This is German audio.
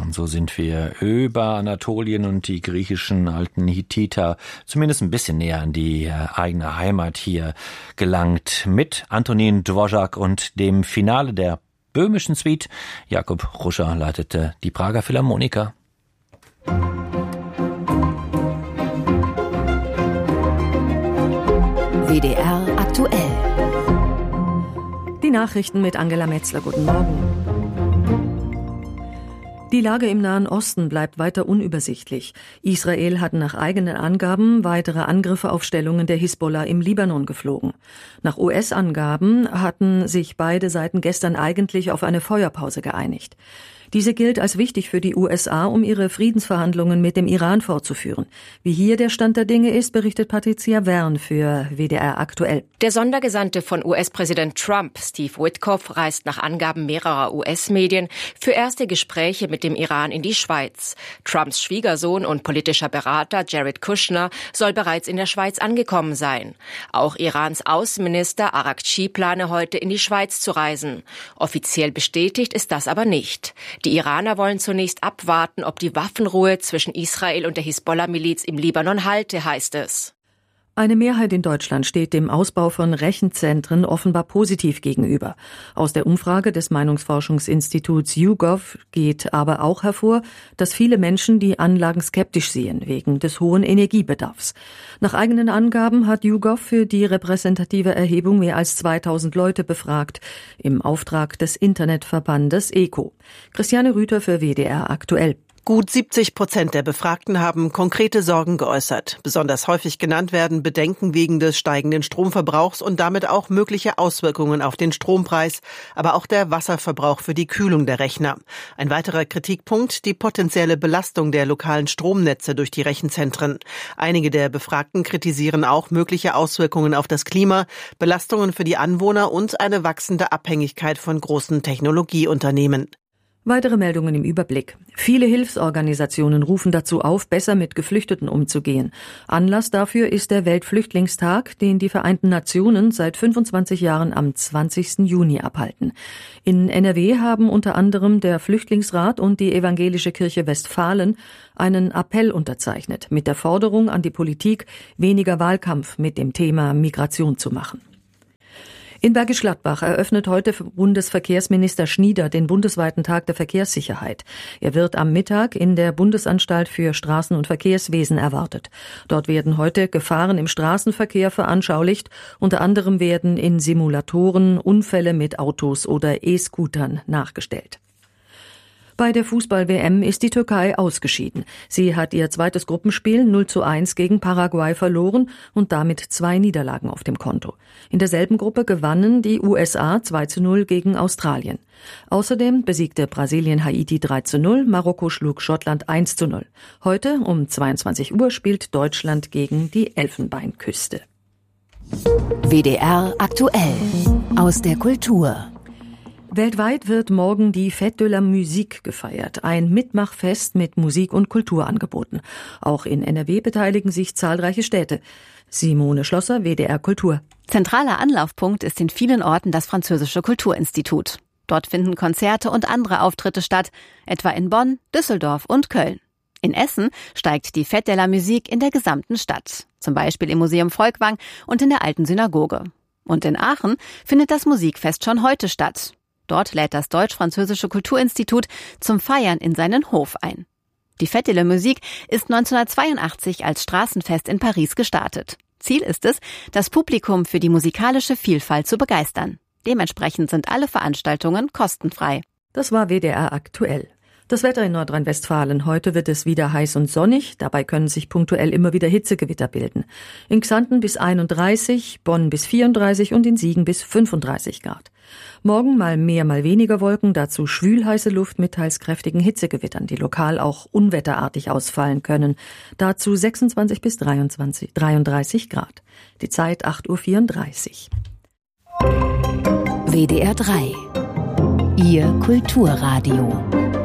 Und so sind wir über Anatolien und die griechischen alten Hittiter zumindest ein bisschen näher an die eigene Heimat hier gelangt mit Antonin Dvořák und dem Finale der böhmischen Suite. Jakub Ruscher leitete die Prager Philharmoniker. WDR aktuell. Die Nachrichten mit Angela Metzler. Guten Morgen. Die Lage im Nahen Osten bleibt weiter unübersichtlich. Israel hat nach eigenen Angaben weitere Angriffe auf Stellungen der Hisbollah im Libanon geflogen. Nach US-Angaben hatten sich beide Seiten gestern eigentlich auf eine Feuerpause geeinigt. Diese gilt als wichtig für die USA, um ihre Friedensverhandlungen mit dem Iran fortzuführen. Wie hier der Stand der Dinge ist, berichtet Patricia Wern für WDR aktuell. Der Sondergesandte von US-Präsident Trump, Steve Witkoff, reist nach Angaben mehrerer US-Medien für erste Gespräche mit dem Iran in die Schweiz. Trumps Schwiegersohn und politischer Berater Jared Kushner soll bereits in der Schweiz angekommen sein. Auch Irans Außenminister Araghchi plane heute in die Schweiz zu reisen. Offiziell bestätigt ist das aber nicht. Die Iraner wollen zunächst abwarten, ob die Waffenruhe zwischen Israel und der Hisbollah-Miliz im Libanon halte, heißt es. Eine Mehrheit in Deutschland steht dem Ausbau von Rechenzentren offenbar positiv gegenüber. Aus der Umfrage des Meinungsforschungsinstituts YouGov geht aber auch hervor, dass viele Menschen die Anlagen skeptisch sehen, wegen des hohen Energiebedarfs. Nach eigenen Angaben hat YouGov für die repräsentative Erhebung mehr als 2000 Leute befragt, im Auftrag des Internetverbandes ECO. Christiane Rüther für WDR aktuell. Gut 70% der Befragten haben konkrete Sorgen geäußert. Besonders häufig genannt werden Bedenken wegen des steigenden Stromverbrauchs und damit auch mögliche Auswirkungen auf den Strompreis, aber auch der Wasserverbrauch für die Kühlung der Rechner. Ein weiterer Kritikpunkt, die potenzielle Belastung der lokalen Stromnetze durch die Rechenzentren. Einige der Befragten kritisieren auch mögliche Auswirkungen auf das Klima, Belastungen für die Anwohner und eine wachsende Abhängigkeit von großen Technologieunternehmen. Weitere Meldungen im Überblick. Viele Hilfsorganisationen rufen dazu auf, besser mit Geflüchteten umzugehen. Anlass dafür ist der Weltflüchtlingstag, den die Vereinten Nationen seit 25 Jahren am 20. Juni abhalten. In NRW haben unter anderem der Flüchtlingsrat und die Evangelische Kirche Westfalen einen Appell unterzeichnet, mit der Forderung an die Politik, weniger Wahlkampf mit dem Thema Migration zu machen. In Bergisch Gladbach eröffnet heute Bundesverkehrsminister Schnieder den bundesweiten Tag der Verkehrssicherheit. Er wird am Mittag in der Bundesanstalt für Straßen- und Verkehrswesen erwartet. Dort werden heute Gefahren im Straßenverkehr veranschaulicht. Unter anderem werden in Simulatoren Unfälle mit Autos oder E-Scootern nachgestellt. Bei der Fußball-WM ist die Türkei ausgeschieden. Sie hat ihr zweites Gruppenspiel 0:1 gegen Paraguay verloren und damit 2 Niederlagen auf dem Konto. In derselben Gruppe gewannen die USA 2:0 gegen Australien. Außerdem besiegte Brasilien Haiti 3:0, Marokko schlug Schottland 1:0. Heute um 22 Uhr spielt Deutschland gegen die Elfenbeinküste. WDR aktuell aus der Kultur. Weltweit wird morgen die Fête de la Musique gefeiert, ein Mitmachfest mit Musik- und Kulturangeboten. Auch in NRW beteiligen sich zahlreiche Städte. Simone Schlosser, WDR Kultur. Zentraler Anlaufpunkt ist in vielen Orten das Französische Kulturinstitut. Dort finden Konzerte und andere Auftritte statt, etwa in Bonn, Düsseldorf und Köln. In Essen steigt die Fête de la Musique in der gesamten Stadt, zum Beispiel im Museum Volkwang und in der Alten Synagoge. Und in Aachen findet das Musikfest schon heute statt. Dort lädt das Deutsch-Französische Kulturinstitut zum Feiern in seinen Hof ein. Die Fête de la Musique ist 1982 als Straßenfest in Paris gestartet. Ziel ist es, das Publikum für die musikalische Vielfalt zu begeistern. Dementsprechend sind alle Veranstaltungen kostenfrei. Das war WDR aktuell. Das Wetter in Nordrhein-Westfalen. Heute wird es wieder heiß und sonnig. Dabei können sich punktuell immer wieder Hitzegewitter bilden. In Xanten bis 31, Bonn bis 34 und in Siegen bis 35 Grad. Morgen mal mehr, mal weniger Wolken, dazu schwülheiße Luft mit teils kräftigen Hitzegewittern, die lokal auch unwetterartig ausfallen können. Dazu 26 bis 33 Grad. Die Zeit 8:34 Uhr. WDR 3. Ihr Kulturradio.